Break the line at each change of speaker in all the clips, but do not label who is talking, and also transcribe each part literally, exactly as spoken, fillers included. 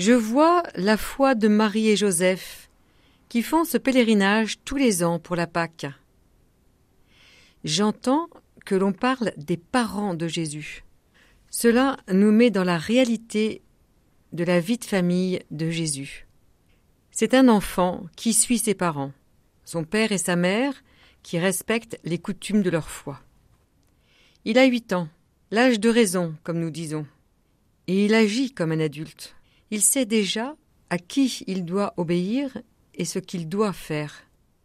Je vois la foi de Marie et Joseph qui font ce pèlerinage tous les ans pour la Pâque. J'entends que l'on parle des parents de Jésus. Cela nous met dans la réalité de la vie de famille de Jésus. C'est un enfant qui suit ses parents, son père et sa mère, qui respectent les coutumes de leur foi. Il a huit ans, l'âge de raison, comme nous disons, et il agit comme un adulte. Il sait déjà à qui il doit obéir et ce qu'il doit faire.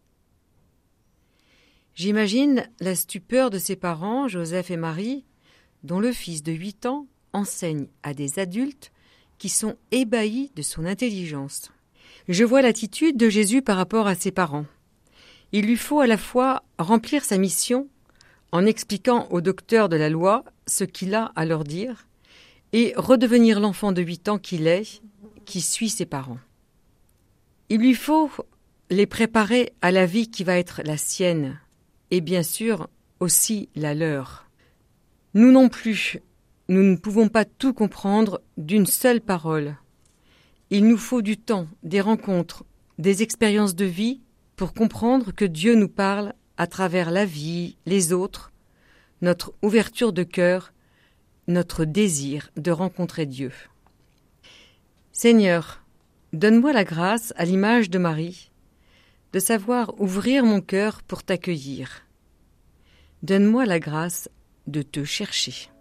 J'imagine la stupeur de ses parents, Joseph et Marie, dont le fils de huit ans enseigne à des adultes qui sont ébahis de son intelligence. Je vois l'attitude de Jésus par rapport à ses parents. Il lui faut à la fois remplir sa mission en expliquant au docteur de la loi ce qu'il a à leur dire et redevenir l'enfant de huit ans qu'il est, qui suit ses parents. Il lui faut les préparer à la vie qui va être la sienne et bien sûr aussi la leur. Nous non plus, nous ne pouvons pas tout comprendre d'une seule parole. Il nous faut du temps, des rencontres, des expériences de vie pour comprendre que Dieu nous parle à travers la vie, les autres, notre ouverture de cœur, notre désir de rencontrer Dieu. Seigneur, donne-moi la grâce, à l'image de Marie, de savoir ouvrir mon cœur pour t'accueillir. Donne-moi la grâce de te chercher.